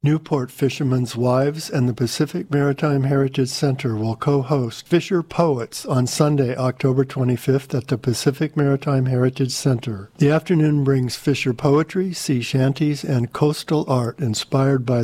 Newport Fishermen's Wives and the Pacific Maritime Heritage Center will co-host Fisher Poets on Sunday, October 25th at the Pacific Maritime Heritage Center. The afternoon brings Fisher poetry, sea shanties, and coastal art inspired by